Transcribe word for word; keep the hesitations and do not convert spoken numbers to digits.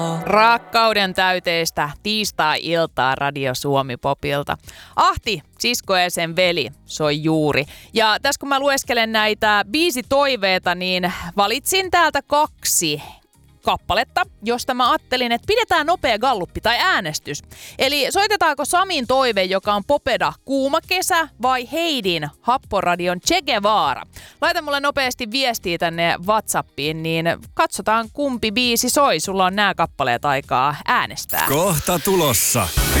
Rakkauden täyteistä tiistai-iltaa Radio Suomi Popilta. Ahti, sisko ja sen veli, soi juuri. Ja tässä kun mä lueskelen näitä biisitoiveita, niin valitsin täältä kaksi kappaletta, josta mä ajattelin, että pidetään nopea galluppi tai äänestys. Eli soitetaanko Samin toive, joka on Popeda Kuuma kesä, vai Heidin Happoradion Che Guevara? Laita mulle nopeasti viestiä tänne WhatsAppiin, niin katsotaan kumpi biisi soi. Sulla on nämä kappaleet aikaa äänestää. Kohta tulossa